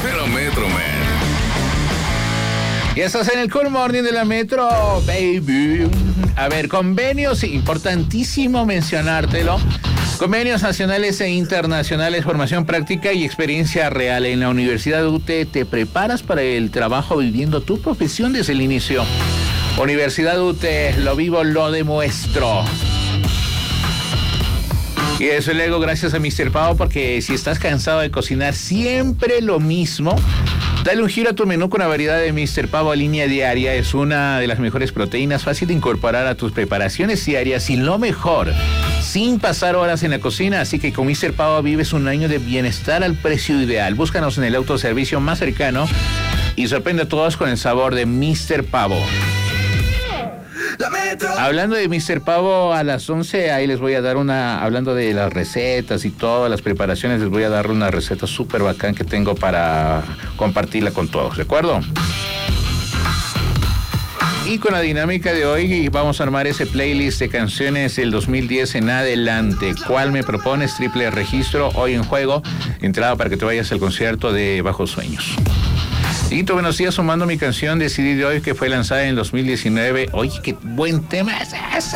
Pero Metro Man. Ya estás en el Cool Morning de la Metro, baby. A ver, convenios, importantísimo mencionártelo. Convenios nacionales e internacionales, formación práctica y experiencia real. En la Universidad UTE te preparas para el trabajo viviendo tu profesión desde el inicio. Universidad UTE, lo vivo, lo demuestro. Y eso luego gracias a Mr. Pavo, porque si estás cansado de cocinar siempre lo mismo, dale un giro a tu menú con la variedad de Mr. Pavo línea diaria. Es una de las mejores proteínas, fácil de incorporar a tus preparaciones diarias y lo mejor, sin pasar horas en la cocina. Así que con Mr. Pavo vives un año de bienestar al precio ideal. Búscanos en el autoservicio más cercano y sorprende a todos con el sabor de Mr. Pavo. Hablando de Mr. Pavo, a las 11 ahí les voy a dar hablando de las recetas y todas las preparaciones, les voy a dar una receta súper bacán que tengo para compartirla con todos, ¿de acuerdo? Y con la dinámica de hoy vamos a armar ese playlist de canciones del 2010 en adelante. ¿Cuál me propones? Triple registro, hoy en juego, entrada para que te vayas al concierto de Bajos Sueños. Tito, buenos días, sumando mi canción de CD de hoy que fue lanzada en el 2019. Oye, qué buen tema es ese.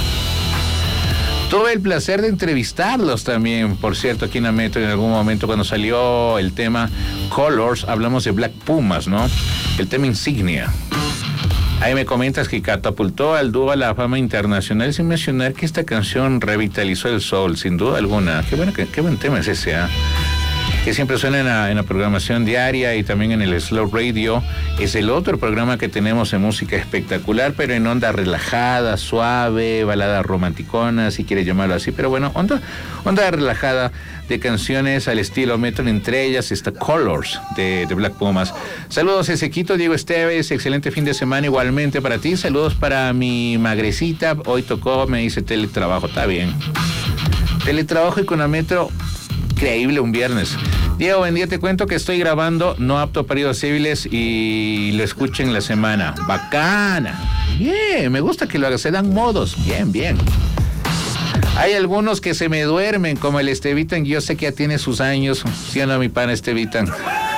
Tuve el placer de entrevistarlos también, por cierto, aquí en la Metro en algún momento cuando salió el tema Colors, hablamos de Black Pumas, ¿no? El tema insignia. Ahí me comentas que catapultó al dúo a la fama internacional, sin mencionar que esta canción revitalizó el soul, sin duda alguna. Qué buen tema es ese, ¿eh? Que siempre suena en la programación diaria y también en el Slow Radio. Es el otro programa que tenemos en música espectacular, pero en onda relajada, suave, balada romanticona, si quieres llamarlo así. Pero bueno, onda relajada de canciones al estilo Metro. Entre ellas está Colors de Black Pumas. Saludos Ezequito, Diego Esteves, excelente fin de semana igualmente para ti. Saludos para mi magrecita, hoy tocó, me dice teletrabajo, está bien. Teletrabajo y con la Metro, increíble un viernes. Diego, buen día, te cuento que estoy grabando No Apto para Oídos Civiles y lo escucho en la semana. Bacana. Bien, me gusta que lo hagas, se dan modos. Bien. Hay algunos que se me duermen, como el Estevitan, yo sé que ya tiene sus años, ¿sí o no, mi pana Estevitan?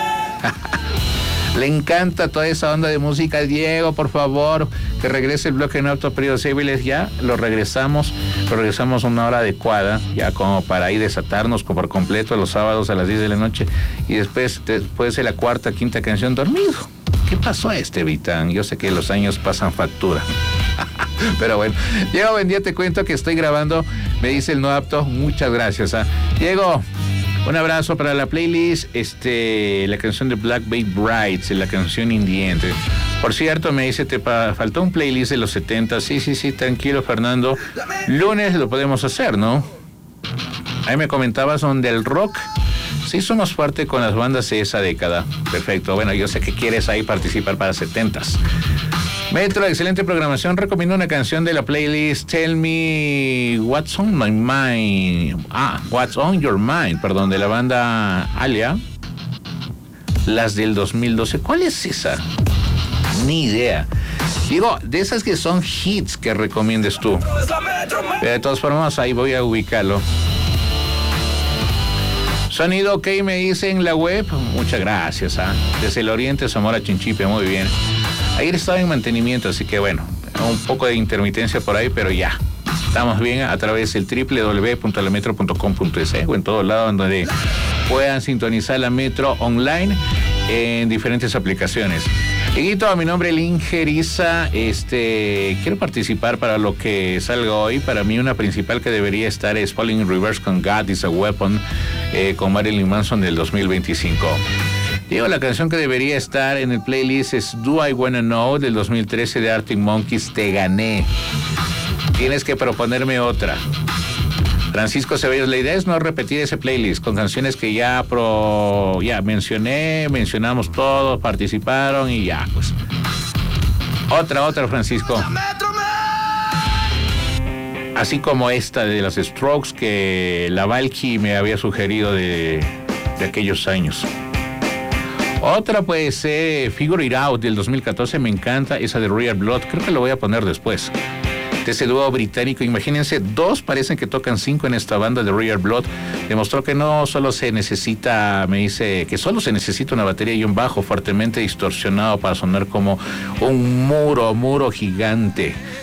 Le encanta toda esa onda de música. Diego, por favor, que regrese el bloque No Apto para Oídos Civiles. Ya lo regresamos a una hora adecuada, ya como para ir desatarnos por completo los sábados a las 10 de la noche y después de la cuarta, quinta canción dormido. ¿Qué pasó a Vitán? Yo sé que los años pasan factura. Pero bueno, Diego, buen día, te cuento que estoy grabando, me dice el No Apto, muchas gracias. Diego, un abrazo para la playlist, la canción de Black Veil Brides, la canción indiente. Por cierto, me dice, te faltó un playlist de los 70. Sí, tranquilo, Fernando. Lunes lo podemos hacer, ¿no? Ahí me comentabas donde el rock sí somos fuerte con las bandas de esa década. Perfecto, bueno, yo sé que quieres ahí participar para 70s. Metro, excelente programación. Recomiendo una canción de la playlist Tell Me What's on My Mind. What's on Your Mind, perdón, de la banda Alia. Las del 2012. ¿Cuál es esa? Ni idea. Digo, de esas que son hits que recomiendes tú. Pero de todas formas, ahí voy a ubicarlo. Sonido ok, me dice en la web. Muchas gracias. Desde el Oriente, Zamora, Chinchipe, muy bien. Ayer estaba en mantenimiento, así que bueno, un poco de intermitencia por ahí, pero ya. Estamos bien a través del www.lametro.com.es o en todos lados donde puedan sintonizar la Metro online en diferentes aplicaciones. Dieguito, a mi nombre Lingeriza, quiero participar para lo que salga hoy. Para mí una principal que debería estar es Falling in Reverse con God is a Weapon, con Marilyn Manson del 2025. Digo, la canción que debería estar en el playlist es Do I Wanna Know del 2013 de Arctic Monkeys, Te Gané. Tienes que proponerme otra. Francisco Ceballos, la idea es no repetir ese playlist con canciones que ya mencionamos todos, participaron y ya, pues. Otra, Francisco. Así como esta de los Strokes que la Valky me había sugerido de aquellos años. Otra puede ser Figure It Out del 2014, me encanta, esa de Royal Blood, creo que lo voy a poner después. de ese dúo británico. Imagínense, 2 parecen que tocan 5 en esta banda de Royal Blood. Demostró que no solo se necesita, me dice, que solo se necesita una batería y un bajo fuertemente distorsionado para sonar como un muro gigante.